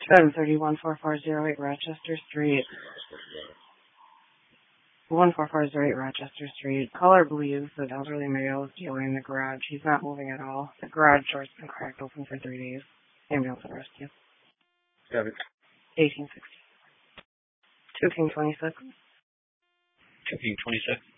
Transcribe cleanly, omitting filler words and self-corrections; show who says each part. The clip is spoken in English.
Speaker 1: 14408 Rochester Street. 14408 Rochester Street. Caller believes that elderly male is dealing in the garage. He's not moving at all. The garage door's been cracked open for 3 days. Ambulance and rescue. 1860. 2 King 26.
Speaker 2: 2 King 26.